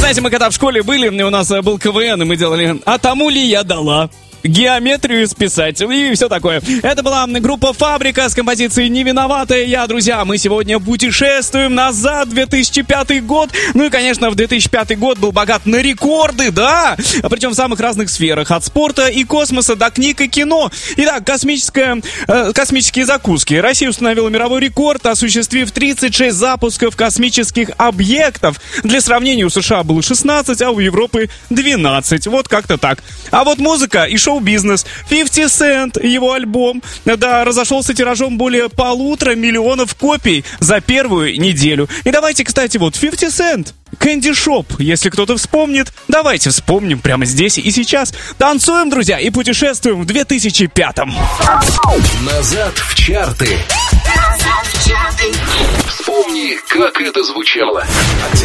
Знаете, мы когда в школе были, у нас был КВН, и мы делали «А тому ли я дала?» геометрию списать и все такое. Это была группа «Фабрика» с композицией «Не виноватая я». Друзья, мы сегодня путешествуем назад в 2005 год. Ну и, конечно, в 2005 год был богат на рекорды, да, причем в самых разных сферах, от спорта и космоса до книг и кино. Итак, космические закуски. Россия установила мировой рекорд, осуществив 36 запусков космических объектов. Для сравнения, у США было 16, а у Европы 12. Вот как-то так. А вот музыка и шоу-бизнес. 50 Cent, его альбом, да, разошелся тиражом более 1,5 миллиона копий за первую неделю. И давайте, кстати, вот 50 Cent, Candy Shop, если кто-то вспомнит, давайте вспомним прямо здесь и сейчас. Танцуем, друзья, и путешествуем в 2005-м. Назад в чарты. Вспомни, как это звучало.